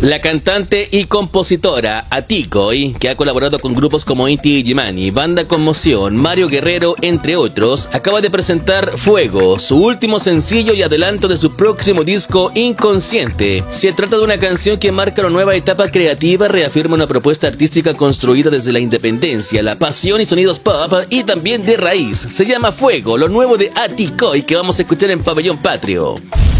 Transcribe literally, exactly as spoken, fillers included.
La cantante y compositora Atikoy, que ha colaborado con grupos como Inti Illimani, Banda Conmoción, Mario Guerrero, entre otros, acaba de presentar Fuego, su último sencillo y adelanto de su próximo disco Inconsciente. Se trata de una canción que marca una nueva etapa creativa, reafirma una propuesta artística construida desde la independencia, la pasión y sonidos pop y también de raíz. Se llama Fuego, lo nuevo de Atikoy que vamos a escuchar en Pabellón Patrio.